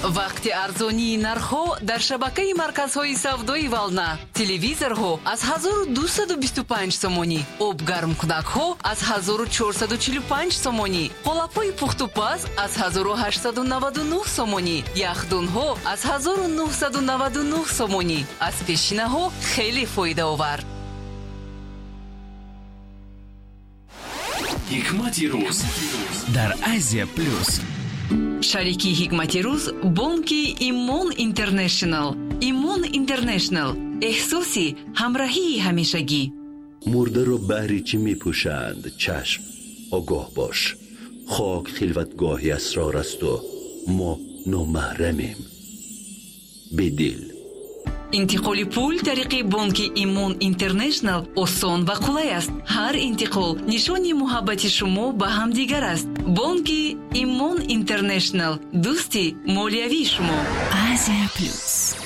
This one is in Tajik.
вақти арзонии нархҳо дар шабакаи марказҳои савдои Вална. Телевизорҳо аз 1225 сомонӣ, обгармкунакҳо аз 1445 сомонӣ, қолапҳои пухтупаз аз 1899 сомонӣ, яхдунҳо аз 1999 сомонӣ. аз пешинаҳо хеле фоидаовар. ҳикмати рӯз дар Азия плюс. шарики ҳикмати рӯз бонки Имон Интернешнл. Имон Интернешнл, эҳсоси ҳамроҳии ҳамешагӣ. мурдаро баҳри чӣ мепӯшанд? чашм. огоҳ бош, хок хилватгоҳи асрор асту мо номаҳрамем. бедил. интиқоли пул тариқи бонки Имон Интернешнл осон ва қулай аст. ҳар интиқол нишони муҳаббати шумо ба ҳамдигар аст. бонки Имон Интернешнл, дӯсти молиявии шумо. Азия плюс.